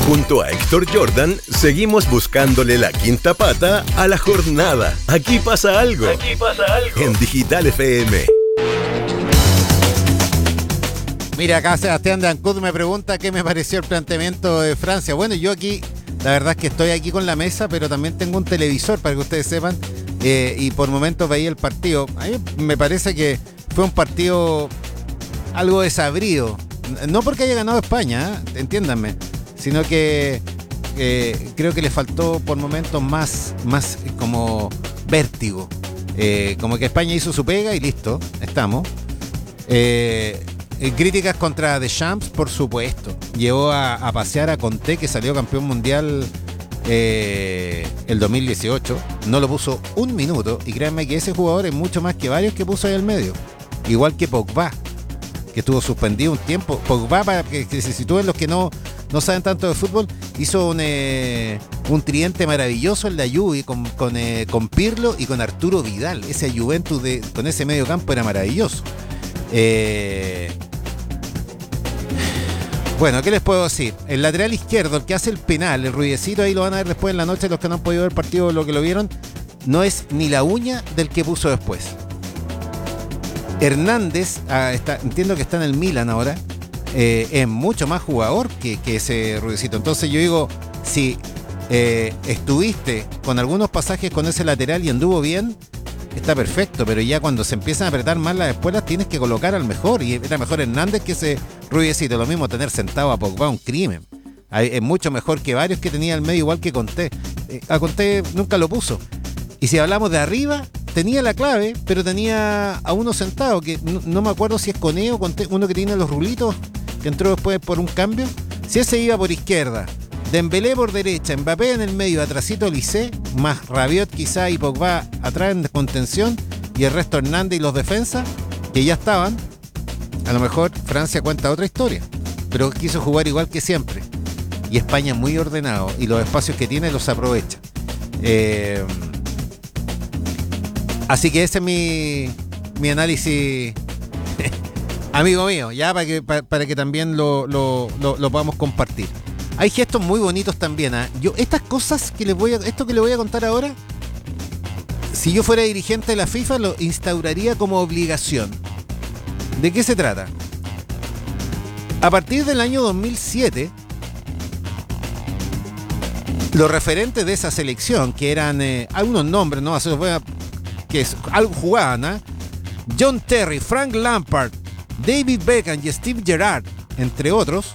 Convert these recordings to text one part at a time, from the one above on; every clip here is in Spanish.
Junto a Héctor Jordan, seguimos buscándole la quinta pata a la jornada. Aquí pasa algo. En Digital FM. Mira, acá Sebastián de Ancud me pregunta qué me pareció el planteamiento de Francia. Bueno, yo aquí, la verdad es que estoy aquí con la mesa, pero también tengo un televisor para que ustedes sepan, y por momentos veía el partido. A mí me parece que fue un partido algo desabrido. No porque haya ganado España, entiéndanme, sino que creo que le faltó por momentos más como vértigo. Como que España hizo su pega y listo, estamos. Críticas contra Deschamps, por supuesto. Llevó a pasear a Conté, que salió campeón mundial el 2018. No lo puso un minuto. Y créanme que ese jugador es mucho más que varios que puso ahí al medio. Igual que Pogba, que estuvo suspendido un tiempo. Pogba, para que se sitúen los que no saben tanto de fútbol, hizo un tridente maravilloso en la Juve con Pirlo y con Arturo Vidal. Ese Juventus con ese medio campo era maravilloso. Bueno, ¿qué les puedo decir? El lateral izquierdo, el que hace el penal, el ruidecito, ahí lo van a ver después en la noche, los que no han podido ver el partido, lo que lo vieron, no es ni la uña del que puso después. Hernández, entiendo que está en el Milan ahora, es mucho más jugador que ese ruidecito. Entonces yo digo, si estuviste con algunos pasajes con ese lateral y anduvo bien, está perfecto, pero ya cuando se empiezan a apretar más las espuelas tienes que colocar al mejor, y era mejor Hernández que ese ruidecito. Lo mismo tener sentado a Pogba, un crimen. Es mucho mejor que varios que tenía al medio, igual que Conté. A Conté nunca lo puso. Y si hablamos de arriba, tenía la clave, pero tenía a uno sentado, que no me acuerdo si es Koné o Conté, uno que tiene los rulitos, que entró después por un cambio. Si ese iba por izquierda, Dembélé por derecha, Mbappé en el medio, atrasito Lisé, más Rabiot quizá y Pogba atrás en contención, y el resto Hernández y los defensas, que ya estaban, a lo mejor Francia cuenta otra historia, pero quiso jugar igual que siempre. Y España es muy ordenado, y los espacios que tiene los aprovecha. Así que ese es mi análisis, amigo mío, ya para que también lo podamos compartir. Hay gestos muy bonitos también, ¿eh? Estas cosas esto que le voy a contar ahora, si yo fuera dirigente de la FIFA, lo instauraría como obligación. ¿De qué se trata? A partir del año 2007, los referentes de esa selección, que eran algunos nombres, ¿no? Que algo jugaban, ¿eh? John Terry, Frank Lampard, David Beckham y Steve Gerrard, entre otros,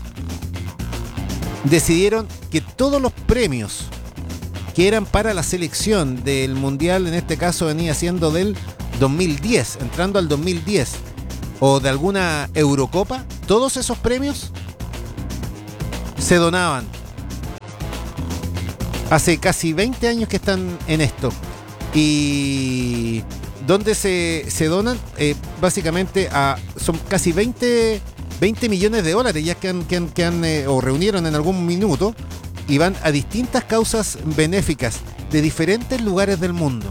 decidieron que todos los premios que eran para la selección del Mundial, en este caso venía siendo del 2010, entrando al 2010, o de alguna Eurocopa, todos esos premios se donaban. Hace casi 20 años que están en esto. Y donde se donan, básicamente son casi 20 millones de dólares ya que han o reunieron en algún minuto, y van a distintas causas benéficas de diferentes lugares del mundo.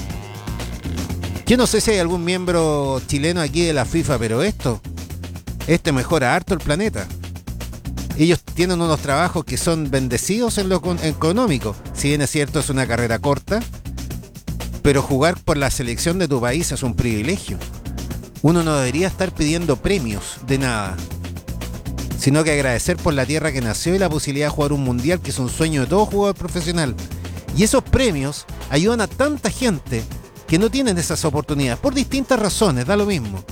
Yo no sé si hay algún miembro chileno aquí de la FIFA, pero esto mejora harto el planeta. Ellos tienen unos trabajos que son bendecidos en lo económico. Si bien es cierto, es una carrera corta, pero jugar por la selección de tu país es un privilegio. Uno no debería estar pidiendo premios de nada, sino que agradecer por la tierra que nació y la posibilidad de jugar un mundial, que es un sueño de todo jugador profesional. Y esos premios ayudan a tanta gente que no tienen esas oportunidades, por distintas razones, da lo mismo.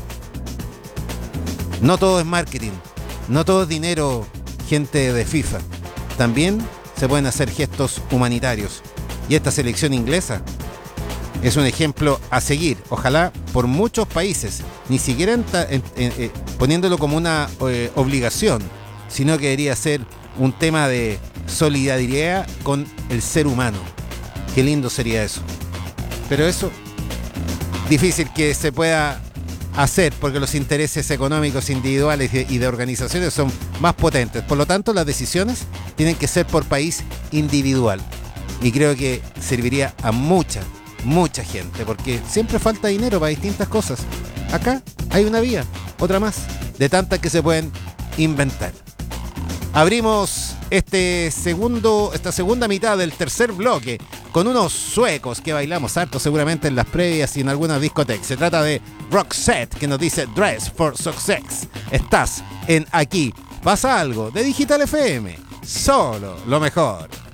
No todo es marketing, no todo es dinero, gente de FIFA. También se pueden hacer gestos humanitarios. Y esta selección inglesa es un ejemplo a seguir, ojalá por muchos países, ni siquiera poniéndolo como una obligación, sino que debería ser un tema de solidaridad con el ser humano. Qué lindo sería eso. Pero eso, difícil que se pueda hacer, porque los intereses económicos individuales y de organizaciones son más potentes. Por lo tanto, las decisiones tienen que ser por país individual. Y creo que serviría a mucha gente, porque siempre falta dinero para distintas cosas. Acá hay una vía, otra más, de tantas que se pueden inventar. Abrimos esta segunda mitad del tercer bloque con unos suecos que bailamos harto seguramente en las previas y en algunas discotecas. Se trata de Roxette, que nos dice Dress for Success. Estás en Aquí Pasa Algo de Digital FM. Solo lo mejor.